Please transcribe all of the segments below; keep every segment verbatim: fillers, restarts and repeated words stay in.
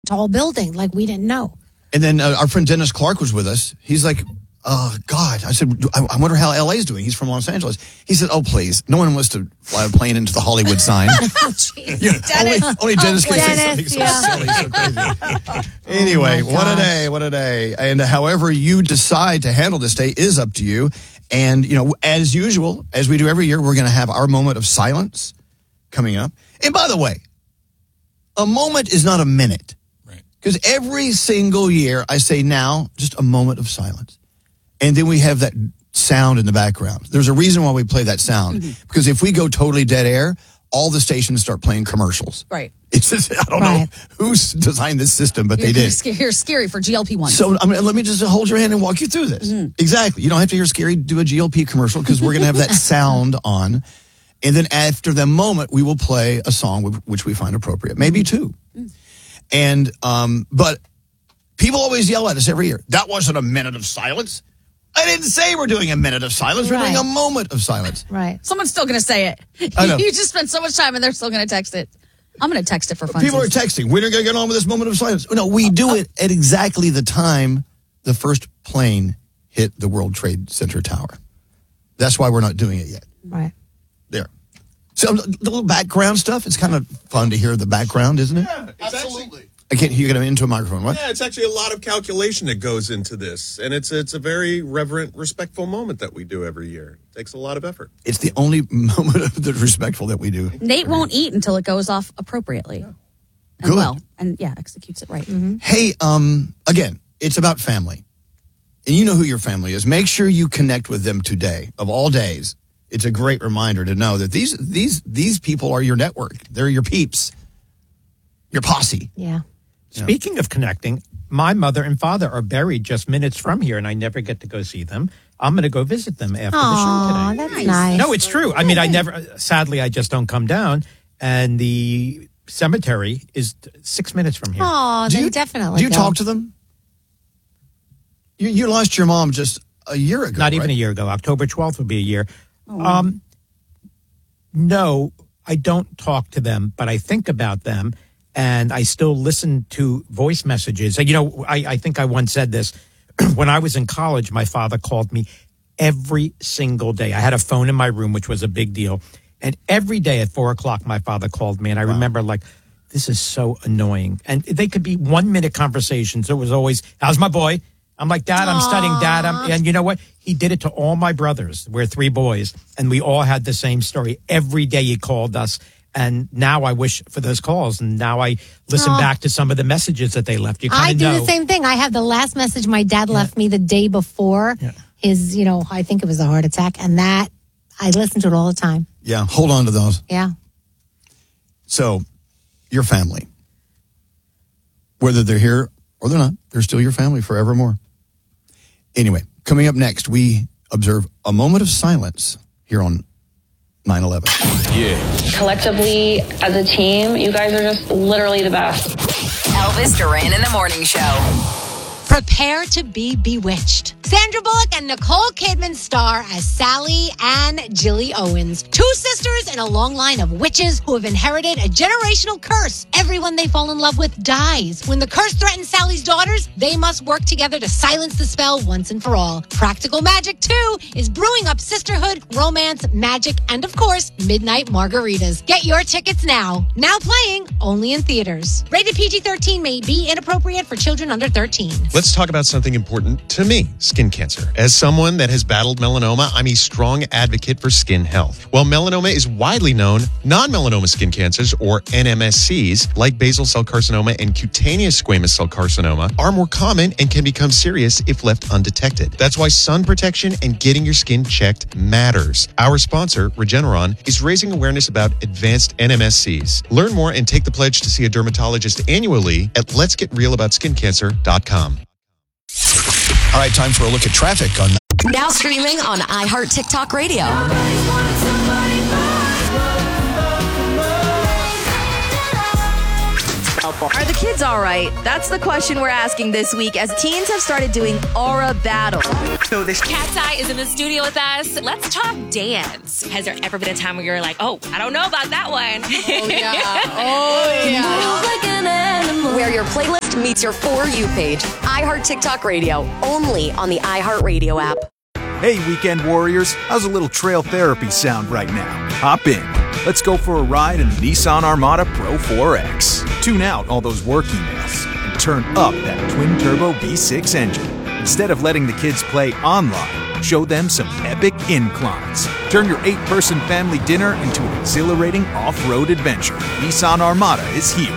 tall building. Like, we didn't know. And then uh, our friend Dennis Clark was with us. He's like, oh, God. I said, I, I wonder how L A is doing. He's from Los Angeles. He said, oh, please. No one wants to fly a plane into the Hollywood sign. Oh, you know, Dennis. Only, only Dennis Oh, can say Dennis, something yeah. so silly, so crazy. Anyway, Oh, what a gosh. day, what a day. And however you decide to handle this day is up to you. And, you know, as usual, as we do every year, we're going to have our moment of silence coming up. And by the way, a moment is not a minute. Because every single year I say now, just a moment of silence. And then we have that sound in the background. There's a reason why we play that sound. Mm-hmm. Because if we go totally dead air, all the stations start playing commercials. Right. It's just, I don't Right. know who's designed this system, but You're, they did. You're scary, you're scary for G L P one. So I mean, let me just hold your hand and walk you through this. Mm-hmm. Exactly. You don't have to hear Scary do a G L P commercial because we're going to have that sound on. And then after the moment, we will play a song which we find appropriate. Maybe two. Mm-hmm. And, um, but people always yell at us every year. That wasn't a minute of silence. I didn't say we're doing a minute of silence. We're Right. doing a moment of silence. Right. Someone's still going to say it. I know. You just spent so much time and they're still going to text it. I'm going to text it for fun. People are texting. We're going to get on with this moment of silence. No, we do it at exactly the time the first plane hit the World Trade Center tower. That's why we're not doing it yet. Right. There. So the little background stuff, it's kind of fun to hear the background, isn't it? Yeah, it's absolutely. I can't hear you into a microphone. What? Yeah, it's actually a lot of calculation that goes into this, and it's it's a very reverent, respectful moment that we do every year. It takes a lot of effort. It's the only moment of the respectful that we do. Nate won't eat until it goes off appropriately. Yeah. And Good. well, and yeah, executes it right. Mm-hmm. Hey, um, again, it's about family. And you know who your family is. Make sure you connect with them today, of all days. It's a great reminder to know that these these these people are your network. They're your peeps, your posse. Yeah. Speaking of connecting, my mother and father are buried just minutes from here, and I never get to go see them. I'm going to go visit them after Aw, the show today. that's nice. No, it's true. I mean, I never, sadly, I just don't come down, and the cemetery is six minutes from here. Oh, Do they you, definitely Do you go. talk to them? You, you lost your mom just a year ago, Not even right? a year ago. October twelfth will be a year. Um, no, I don't talk to them, but I think about them, and I still listen to voice messages. And, you know, I, I think I once said this. When I was in college, my father called me every single day. I had a phone in my room, which was a big deal. And every day at four o'clock, my father called me. And I wow. remember, like, this is so annoying. And they could be one-minute conversations. It was always, how's my boy? I'm like, Dad, I'm Aww. studying, Dad. I'm, and you know what? He did it to all my brothers. We're three boys. And we all had the same story. Every day he called us. And now I wish for those calls. And now I listen Aww. back to some of the messages that they left. You I do know. the same thing. I have the last message my dad yeah. left me the day before yeah. his, you know, I think it was a heart attack. And that, I listen to it all the time. Yeah, hold on to those. Yeah. So, your family. Whether they're here or they're not, they're still your family forevermore. Anyway, coming up next, we observe a moment of silence here on nine eleven. Yeah. Collectively, as a team, you guys are just literally the best. Elvis Duran in the Morning Show. Prepare to be bewitched. Sandra Bullock and Nicole Kidman star as Sally and Jilly Owens, two sisters in a long line of witches who have inherited a generational curse. Everyone they fall in love with dies. When the curse threatens Sally's daughters, they must work together to silence the spell once and for all. Practical Magic two is brewing up sisterhood, romance, magic, and of course, midnight margaritas. Get your tickets now. Now playing only in theaters. Rated P G thirteen, may be inappropriate for children under thirteen. Let's talk about something important to me, skin cancer. As someone that has battled melanoma, I'm a strong advocate for skin health. While melanoma is widely known, non-melanoma skin cancers, or N M S Cs, like basal cell carcinoma and cutaneous squamous cell carcinoma, are more common and can become serious if left undetected. That's why sun protection and getting your skin checked matters. Our sponsor, Regeneron, is raising awareness about advanced N M S Cs. Learn more and take the pledge to see a dermatologist annually at lets get real about skin cancer dot com. All right, time for a look at traffic on. Now streaming on iHeart TikTok Radio. Are the kids all right? That's the question we're asking this week as teens have started doing aura battles. So this Cat's Eye is in the studio with us. Let's talk dance. Has there ever been a time where you're like, oh, I don't know about that one? Oh, yeah. Oh, yeah. Where your playlist meets your For You page. iHeart TikTok Radio, only on the iHeartRadio app. Hey, weekend warriors, how's a little trail therapy sound right now? Hop in. Let's go for a ride in the Nissan Armada Pro four X. Tune out all those work emails and turn up that twin-turbo V six engine. Instead of letting the kids play online, show them some epic inclines. Turn your eight-person family dinner into an exhilarating off-road adventure. Nissan Armada is here.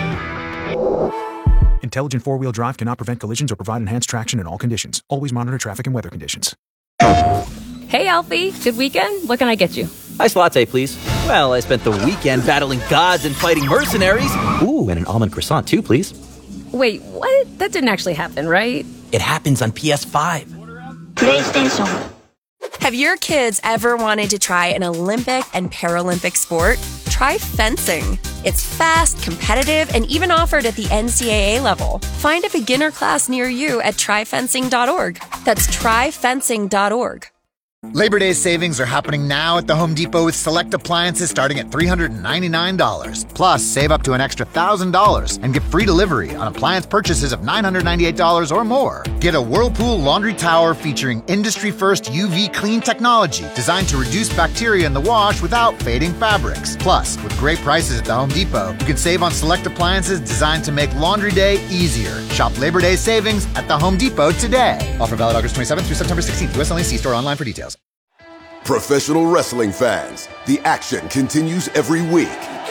Intelligent four-wheel drive cannot prevent collisions or provide enhanced traction in all conditions. Always monitor traffic and weather conditions. Hey, Alfie. Good weekend? What can I get you? Iced latte, please. Well, I spent the weekend battling gods and fighting mercenaries. Ooh, and an almond croissant, too, please. Wait, what? That didn't actually happen, right? It happens on P S five. PlayStation. Have your kids ever wanted to try an Olympic and Paralympic sport? Try fencing. It's fast, competitive, and even offered at the N C double A level. Find a beginner class near you at try fencing dot org. That's try fencing dot org. Labor Day savings are happening now at the Home Depot with select appliances starting at three hundred ninety-nine dollars. Plus, save up to an extra one thousand dollars and get free delivery on appliance purchases of nine hundred ninety-eight dollars or more. Get a Whirlpool laundry tower featuring industry-first U V clean technology designed to reduce bacteria in the wash without fading fabrics. Plus, with great prices at the Home Depot, you can save on select appliances designed to make laundry day easier. Shop Labor Day savings at the Home Depot today. Offer valid August twenty-seventh through September sixteenth. U S only. See store online for details. Professional wrestling fans, the action continues every week.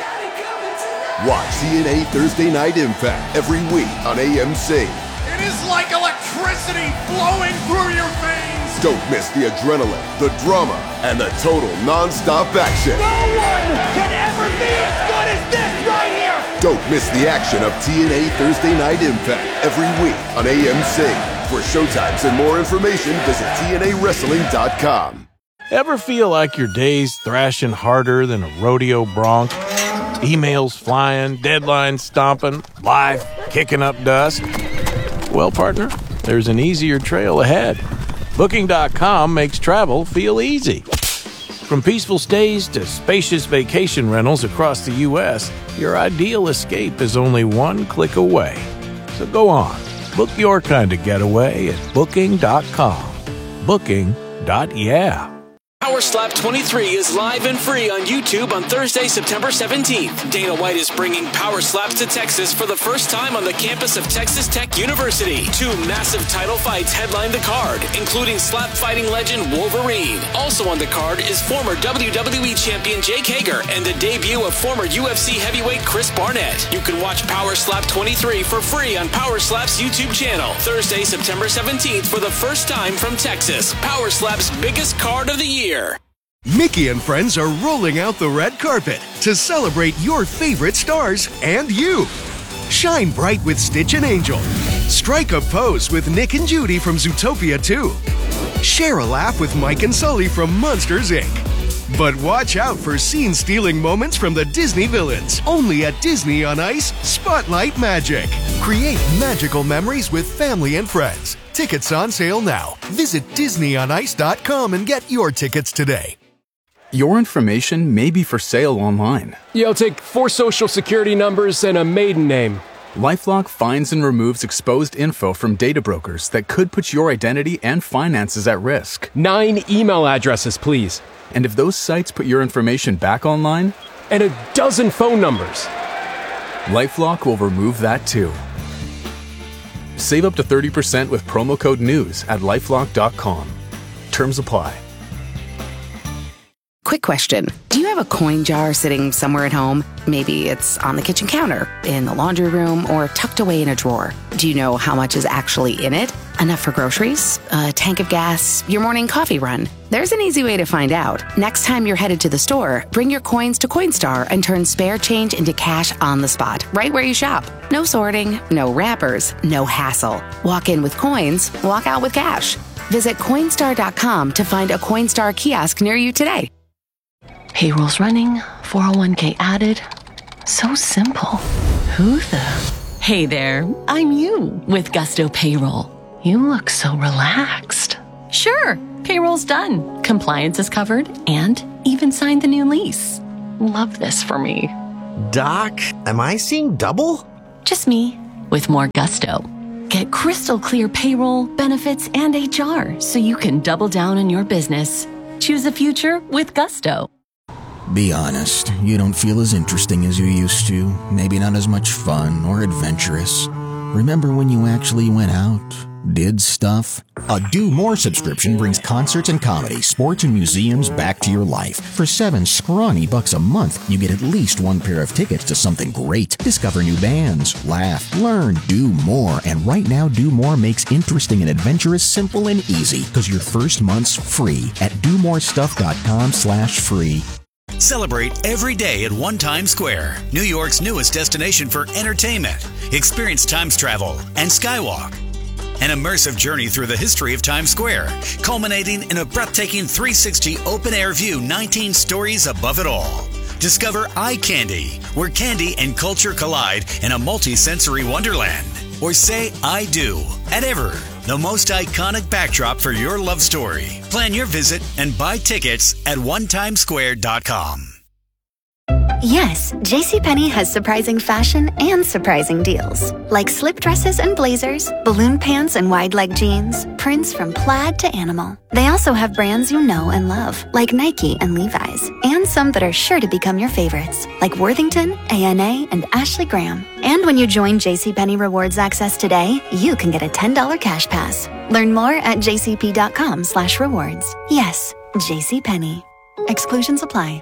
Watch T N A Thursday Night Impact every week on A M C. It is like electricity flowing through your veins. Don't miss the adrenaline, the drama, and the total non-stop action. No one can ever be as good as this right here. Don't miss the action of T N A Thursday Night Impact every week on A M C. For showtimes and more information, visit T N A wrestling dot com. Ever feel like your day's thrashing harder than a rodeo bronc? Emails flying, deadlines stomping, life kicking up dust? Well, partner, there's an easier trail ahead. Booking dot com makes travel feel easy. From peaceful stays to spacious vacation rentals across the U S, your ideal escape is only one click away. So go on, book your kind of getaway at Booking dot com. Booking. Yeah. Power Slap twenty-three is live and free on YouTube on Thursday, September seventeenth. Dana White is bringing Power Slaps to Texas for the first time on the campus of Texas Tech University. Two massive title fights headline the card, including slap fighting legend Wolverine. Also on the card is former W W E champion Jake Hager and the debut of former U F C heavyweight Chris Barnett. You can watch Power Slap twenty-three for free on Power Slap's YouTube channel. Thursday, September seventeenth for the first time from Texas. Power Slap's biggest card of the year. Mickey and friends are rolling out the red carpet to celebrate your favorite stars and you. Shine bright with Stitch and Angel. Strike a pose with Nick and Judy from Zootopia two. Share a laugh with Mike and Sully from Monsters, Incorporated. But watch out for scene-stealing moments from the Disney villains. Only at Disney on Ice, Spotlight Magic. Create magical memories with family and friends. Tickets on sale now. Visit Disney on Ice dot com and get your tickets today. Your information may be for sale online. Yeah, I'll take four social security numbers and a maiden name. LifeLock finds and removes exposed info from data brokers that could put your identity and finances at risk. Nine email addresses, please. And if those sites put your information back online? And a dozen phone numbers. LifeLock will remove that too. Save up to thirty percent with promo code NEWS at lifelock dot com. Terms apply. Quick question. Do you have a coin jar sitting somewhere at home? Maybe it's on the kitchen counter, in the laundry room, or tucked away in a drawer. Do you know how much is actually in it? Enough for groceries? A tank of gas? Your morning coffee run? There's an easy way to find out. Next time you're headed to the store, bring your coins to Coinstar and turn spare change into cash on the spot, right where you shop. No sorting, no wrappers, no hassle. Walk in with coins, walk out with cash. Visit Coinstar dot com to find a Coinstar kiosk near you today. Payroll's running, four oh one k added. So simple. Who the? Hey there, I'm you with Gusto Payroll. You look so relaxed. Sure, payroll's done. Compliance is covered and even signed the new lease. Love this for me. Doc, am I seeing double? Just me with more gusto. Get crystal clear payroll, benefits, and H R so you can double down on your business. Choose the future with Gusto. Be honest, you don't feel as interesting as you used to. Maybe not as much fun or adventurous. Remember when you actually went out, did stuff? A Do More subscription brings concerts and comedy, sports and museums back to your life. For seven scrawny bucks a month, you get at least one pair of tickets to something great. Discover new bands, laugh, learn, do more. And right now, Do More makes interesting and adventurous simple and easy, because your first month's free at do more stuff dot com slash free. Celebrate every day at One Times Square, New York's newest destination for entertainment. Experience Times travel and Skywalk, an immersive journey through the history of Times Square, culminating in a breathtaking three sixty open-air view nineteen stories above it all. Discover Eye Candy, where candy and culture collide in a multi-sensory wonderland. Or say I do at Ever, the most iconic backdrop for your love story. Plan your visit and buy tickets at one times square dot com. Yes, JCPenney has surprising fashion and surprising deals. Like slip dresses and blazers, balloon pants and wide leg jeans, prints from plaid to animal. They also have brands you know and love, like Nike and Levi's, and some that are sure to become your favorites, like Worthington, A N A, and Ashley Graham. And when you join JCPenney Rewards Access today, you can get a ten dollars cash pass. Learn more at jcp.com slash rewards. Yes, JCPenney. Exclusions apply.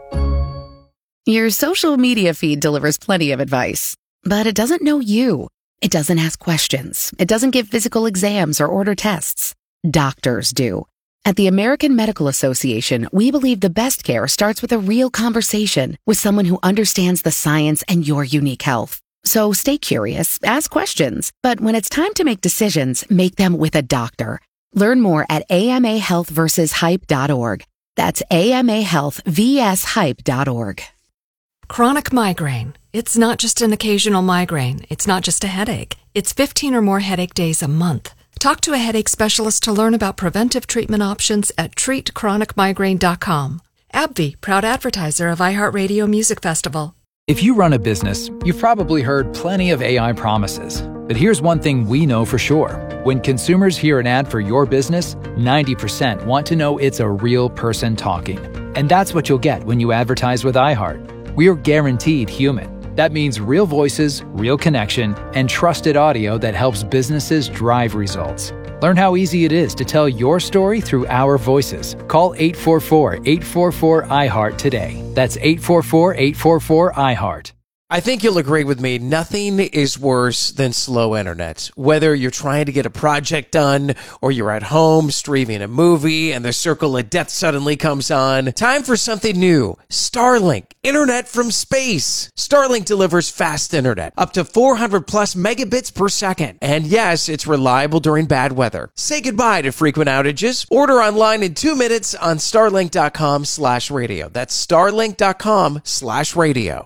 Your social media feed delivers plenty of advice, but it doesn't know you. It doesn't ask questions. It doesn't give physical exams or order tests. Doctors do. At the American Medical Association, we believe the best care starts with a real conversation with someone who understands the science and your unique health. So stay curious, ask questions, but when it's time to make decisions, make them with a doctor. Learn more at A M A health versus hype dot org. That's A M A health versus hype dot org. Chronic migraine. It's not just an occasional migraine. It's not just a headache. It's fifteen or more headache days a month. Talk to a headache specialist to learn about preventive treatment options at treat chronic migraine dot com. AbbVie, proud advertiser of iHeartRadio Music Festival. If you run a business, you've probably heard plenty of A I promises. But here's one thing we know for sure. When consumers hear an ad for your business, ninety percent want to know it's a real person talking. And that's what you'll get when you advertise with iHeart. We're guaranteed human. That means real voices, real connection, and trusted audio that helps businesses drive results. Learn how easy it is to tell your story through our voices. Call eight four four, eight four four, I heart today. That's eight four four, eight four four, I heart. I think you'll agree with me. Nothing is worse than slow internet. Whether you're trying to get a project done or you're at home streaming a movie and the circle of death suddenly comes on. Time for something new. Starlink. Internet from space. Starlink delivers fast internet. Up to four hundred plus megabits per second. And yes, it's reliable during bad weather. Say goodbye to frequent outages. Order online in two minutes on starlink.com slash radio. That's starlink.com slash radio.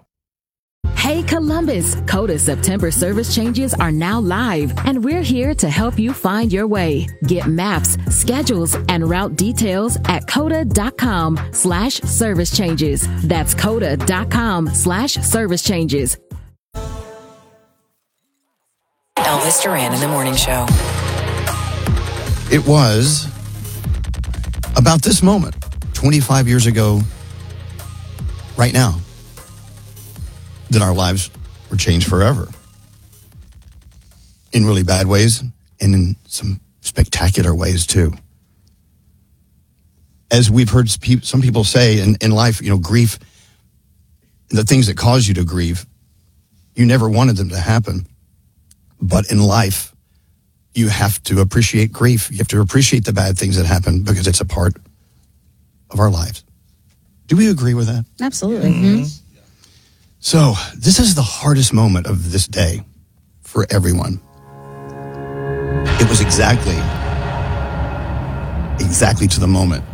Hey Columbus, Coda September service changes are now live, and we're here to help you find your way. Get maps, schedules, and route details at coda.com slash service changes. That's coda.com slash service changes. Elvis Duran in the Morning Show. It was about this moment, twenty-five years ago, right now, that our lives were changed forever. In really bad ways and in some spectacular ways too. As we've heard some people say in, in life, you know, grief, the things that cause you to grieve, you never wanted them to happen. But in life, you have to appreciate grief. You have to appreciate the bad things that happen because it's a part of our lives. Do we agree with that? Absolutely. Mm-hmm. So this is the hardest moment of this day for everyone. It was exactly, exactly to the moment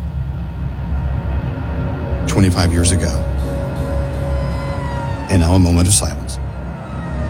twenty-five years ago. And now a moment of silence.